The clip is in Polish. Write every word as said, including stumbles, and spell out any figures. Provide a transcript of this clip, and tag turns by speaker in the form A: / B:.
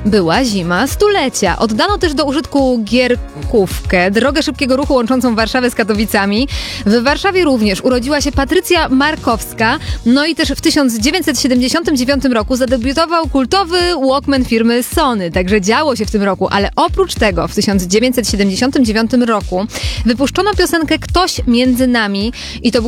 A: była zima stulecia. Oddano też do użytku gierkówkę, drogę szybkiego ruchu łączącą Warszawę z Katowicami. W Warszawie również urodziła się Patrycja Markowska, no i też w tysiąc dziewięćset siedemdziesiątym dziewiątym roku zadebiutował kultowy Walkman firmy Sony, także działo się w tym roku, ale oprócz tego w tysiąc dziewięćset siedemdziesiątym dziewiątym roku wypuszczono piosenkę Ktoś między nami i to był